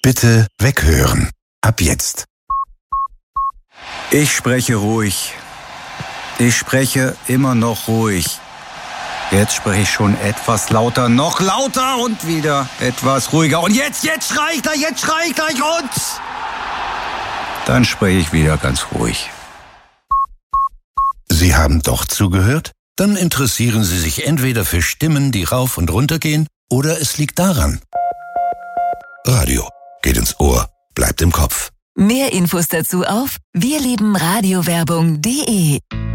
Bitte weghören. Ab jetzt. Ich spreche ruhig. Ich spreche immer noch ruhig. Jetzt spreche ich schon etwas lauter, noch lauter und wieder etwas ruhiger. Und jetzt schrei ich gleich und dann spreche ich wieder ganz ruhig. Sie haben doch zugehört? Dann interessieren Sie sich entweder für Stimmen, die rauf und runter gehen, oder es liegt daran. Radio geht ins Ohr, bleibt im Kopf. Mehr Infos dazu auf wirliebenradiowerbung.de.